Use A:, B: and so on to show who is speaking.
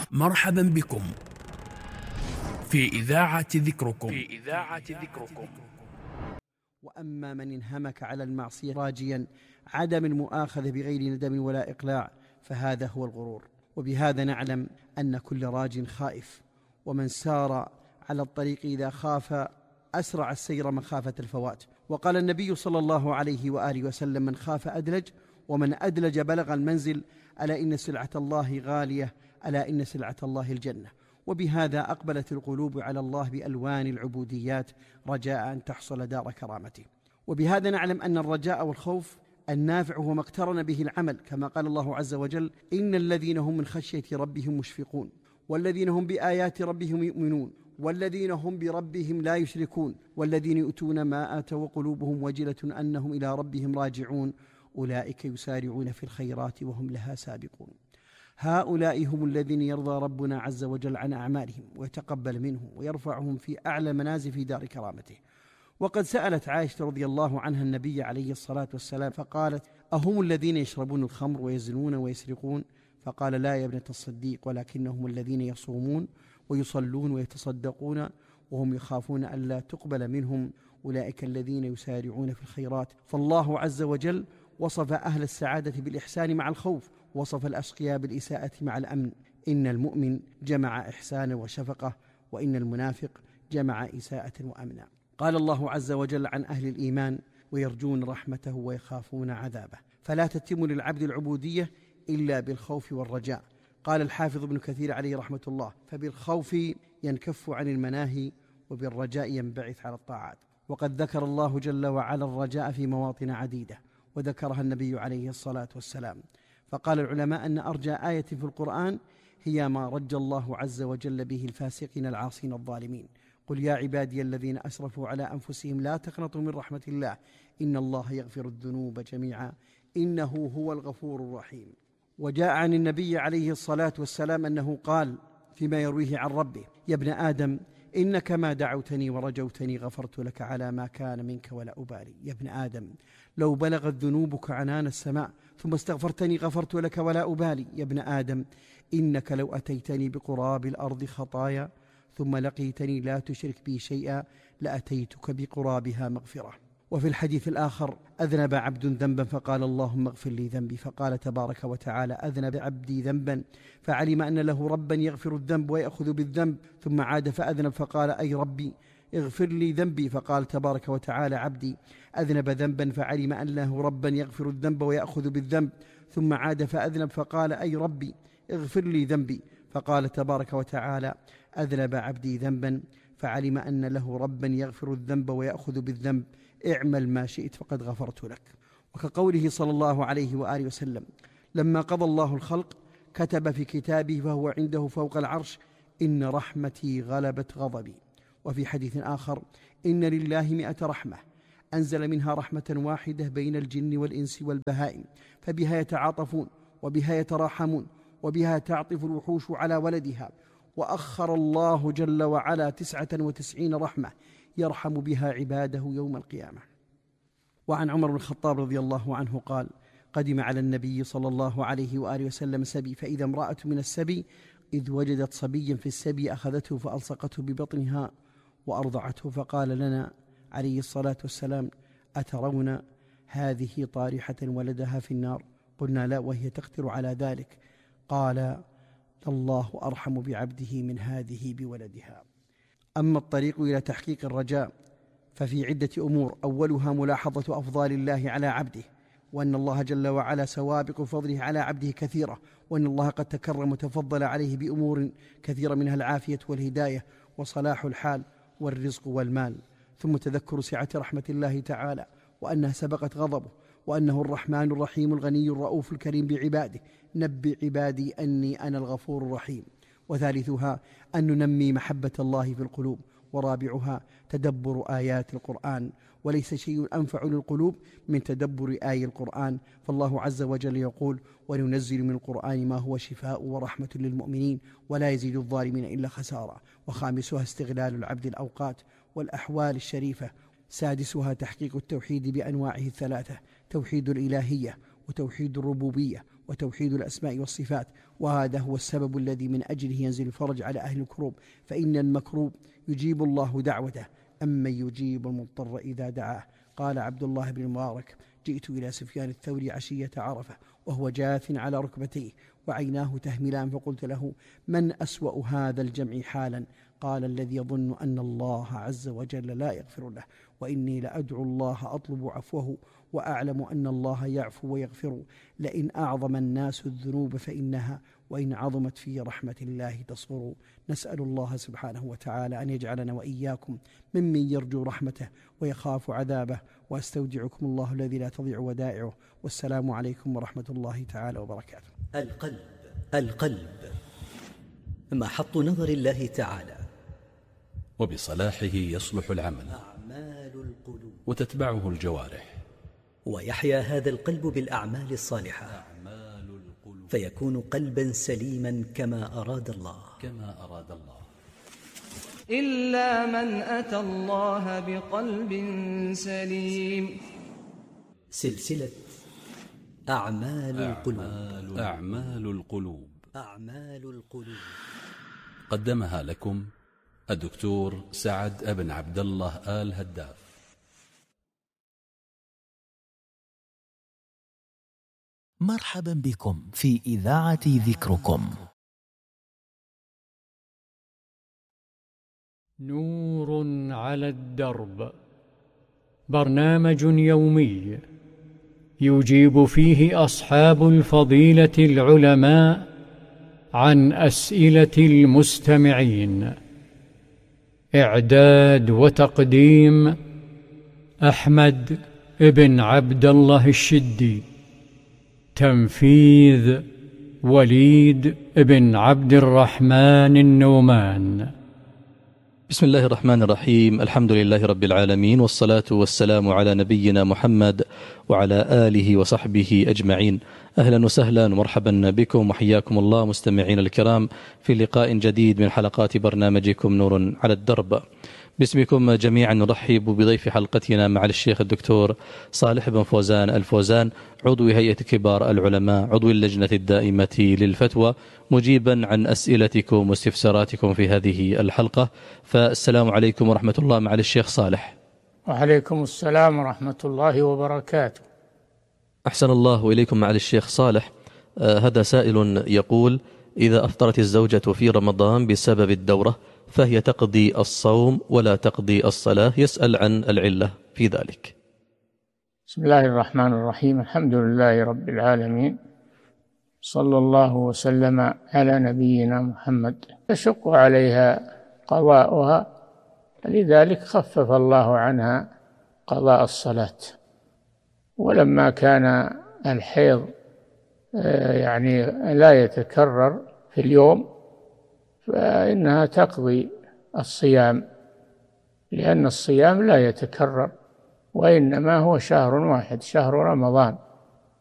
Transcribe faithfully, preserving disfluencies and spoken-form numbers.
A: مرحبا بكم في إذاعة ذكركم في إذاعة ذكركم.
B: وأما من انهمك على المعصية راجيا عدم المؤاخذة بغير ندم ولا إقلاع فهذا هو الغرور. وبهذا نعلم أن كل راج خائف، ومن سار على الطريق إذا خاف أسرع السير مخافة الفوات. وقال النبي صلى الله عليه وآله وسلم: من خاف أدلج، ومن أدلج بلغ المنزل، ألا إن سلعة الله غالية، ألا إن سلعة الله الجنة. وبهذا أقبلت القلوب على الله بألوان العبوديات رجاء أن تحصل دار كرامته. وبهذا نعلم أن الرجاء والخوف النافع هو ما اقترن به العمل، كما قال الله عز وجل: إن الذين هم من خشية ربهم مشفقون، والذين هم بآيات ربهم يؤمنون، والذين هم بربهم لا يشركون، والذين يؤتون ما آتوا وقلوبهم وجلة أنهم إلى ربهم راجعون، أولئك يسارعون في الخيرات وهم لها سابقون. هؤلاء هم الذين يرضى ربنا عز وجل عن أعمالهم ويتقبل منهم ويرفعهم في أعلى منازل في دار كرامته. وقد سألت عائشة رضي الله عنها النبي عليه الصلاة والسلام فقالت: أهم الذين يشربون الخمر ويزنون ويسرقون؟ فقال: لا يا ابنة الصديق، ولكنهم الذين يصومون ويصلون ويتصدقون وهم يخافون ألا تقبل منهم، أولئك الذين يسارعون في الخيرات. فالله عز وجل وصف أهل السعادة بالإحسان مع الخوف، وصف الأشقياء بالإساءة مع الأمن. إن المؤمن جمع إحسان وشفقة، وإن المنافق جمع إساءة وأمنا. قال الله عز وجل عن أهل الإيمان: ويرجون رحمته ويخافون عذابه. فلا تتم للعبد العبودية إلا بالخوف والرجاء. قال الحافظ ابن كثير عليه رحمة الله: فبالخوف ينكف عن المناهي، وبالرجاء ينبعث على الطاعات. وقد ذكر الله جل وعلا الرجاء في مواطن عديدة، وذكرها النبي عليه الصلاة والسلام. فقال العلماء أن أرجى آية في القرآن هي ما رجى الله عز وجل به الفاسقين العاصين الظالمين: قل يا عبادي الذين أسرفوا على أنفسهم لا تقنطوا من رحمة الله إن الله يغفر الذنوب جميعا إنه هو الغفور الرحيم. وجاء عن النبي عليه الصلاة والسلام أنه قال فيما يرويه عن ربه: يا ابن آدم إنك ما دعوتني ورجوتني غفرت لك على ما كان منك ولا أبالي. يا ابن آدم لو بلغت ذنوبك عنان السماء ثم استغفرتني غفرت لك ولا أبالي. يا ابن آدم إنك لو أتيتني بقراب الأرض خطايا ثم لقيتني لا تشرك بي شيئا لأتيتك بقرابها مغفرة. وفي الحديث الآخر: أذنب عبد ذنبا فقال اللهم اغفر لي ذنبي، فقال تبارك وتعالى: أذنب عبدي ذنبا فعلم أن له ربا يغفر الذنب ويأخذ بالذنب، ثم عاد فأذنب فقال: أي ربي اغفر لي ذنبي، فقال تبارك وتعالى: عبدي أذنب ذنبا فعلم أن له ربا يغفر الذنب ويأخذ بالذنب، ثم عاد فأذنب فقال: أي ربي اغفر لي ذنبي، فقال تبارك وتعالى: أذنب عبدي ذنبا فعلم أن له ربا يغفر الذنب ويأخذ بالذنب، اعمل ما شئت فقد غفرت لك. وكقوله صلى الله عليه وآله وسلم: لما قضى الله الخلق كتب في كتابه فهو عنده فوق العرش: إن رحمتي غلبت غضبي. وفي حديث آخر: إن لله مئة رحمة أنزل منها رحمة واحدة بين الجن والإنس والبهائم، فبها يتعاطفون وبها يتراحمون وبها تعطف الوحوش على ولدها. وأخر الله جل وعلا تسعة وتسعين رحمة يرحم بها عباده يوم القيامة. وعن عمر بن الخطاب رضي الله عنه قال: قدم على النبي صلى الله عليه وآله وسلم سبي، فإذا امرأة من السبي إذ وجدت صبيا في السبي أخذته فألصقته ببطنها وأرضعته، فقال لنا عليه الصلاة والسلام: أترون هذه طارحة ولدها في النار؟ قلنا: لا، وهي تقدر على ذلك. قال: الله أرحم بعبده من هذه بولدها. أما الطريق إلى تحقيق الرجاء ففي عدة أمور: أولها ملاحظة أفضال الله على عبده، وأن الله جل وعلا سوابق فضله على عبده كثيرة، وأن الله قد تكرم وتفضل عليه بأمور كثيرة منها العافية والهداية وصلاح الحال والرزق والمال. ثم تذكر سعة رحمة الله تعالى، وأنها سبقت غضبه، وأنه الرحمن الرحيم الغني الرؤوف الكريم بعباده: نبئ عبادي أني أنا الغفور الرحيم. وثالثها أن ننمي محبة الله في القلوب. ورابعها تدبر آيات القرآن، وليس شيء أنفع للقلوب من تدبر آي القرآن، فالله عز وجل يقول: وننزل من القرآن ما هو شفاء ورحمة للمؤمنين ولا يزيد الظالمين إلا خسارة. وخامسها استغلال العبد الأوقات والأحوال الشريفة. سادسها تحقيق التوحيد بأنواعه الثلاثة: توحيد الإلهية وتوحيد الربوبية وتوحيد الأسماء والصفات، وهذا هو السبب الذي من أجله ينزل الفرج على أهل الكروب، فإن المكروب يجيب الله دعوته، أما يجيب المضطر إذا دعاه. قال عبد الله بن المبارك: جئت إلى سفيان الثوري عشية عرفة وهو جاث على ركبتيه وعيناه تهملان، فقلت له: من أسوأ هذا الجمع حالا؟ قال: الذي يظن أن الله عز وجل لا يغفر له، وإني لأدعو الله أطلب عفوه، وأعلم أن الله يعفو ويغفر، لئن أعظم الناس الذنوب فإنها، وإن عظمت في رحمة الله تصغر. نسأل الله سبحانه وتعالى أن يجعلنا وإياكم ممن يرجو رحمته ويخاف عذابه، وأستودعكم الله الذي لا تضيع ودائعه، والسلام عليكم ورحمة الله تعالى وبركاته.
C: القلب القلب محط نظر الله تعالى،
D: وبصلاحه يصلح العمل
C: أعمال القلوب،
D: وتتبعه الجوارح،
C: ويحيا هذا القلب بالأعمال الصالحة،
D: أعمال القلوب،
C: فيكون قلبا سليما كما أراد الله
D: كما أراد الله.
E: إلا من أتى الله بقلب سليم.
C: سلسلة أعمال القلوب.
D: أعمال القلوب
C: أعمال القلوب
D: قدمها لكم الدكتور سعد بن عبد الله آل هداف.
F: مرحبا بكم في إذاعة ذكركم.
G: نور على الدرب، برنامج يومي يجيب فيه أصحاب الفضيلة العلماء عن أسئلة المستمعين. إعداد وتقديم أحمد بن عبد الله الشدي. تنفيذ وليد بن عبد الرحمن النومان.
H: بسم الله الرحمن الرحيم. الحمد لله رب العالمين، والصلاة والسلام على نبينا محمد وعلى آله وصحبه أجمعين. أهلا وسهلا ومرحبا بكم وحياكم الله مستمعين الكرام في لقاء جديد من حلقات برنامجكم نور على الدرب. باسمكم جميعا نرحب بضيف حلقتنا مع الشيخ الدكتور صالح بن فوزان الفوزان، عضو هيئة كبار العلماء، عضو اللجنة الدائمة للفتوى، مجيبا عن أسئلتكم واستفساراتكم في هذه الحلقة. فالسلام عليكم ورحمة الله مع الشيخ صالح.
G: وعليكم السلام ورحمة الله وبركاته.
H: أحسن الله إليكم مع الشيخ صالح. آه هذا سائل يقول: إذا أفطرت الزوجة في رمضان بسبب الدورة فهي تقضي الصوم ولا تقضي الصلاة، يسأل عن العلة في ذلك.
G: بسم الله الرحمن الرحيم. الحمد لله رب العالمين، صلى الله وسلم على نبينا محمد. يشق عليها قضاؤها، لذلك خفف الله عنها قضاء الصلاة. ولما كان الحيض يعني لا يتكرر في اليوم فإنها تقضي الصيام، لأن الصيام لا يتكرر، وإنما هو شهر واحد، شهر رمضان.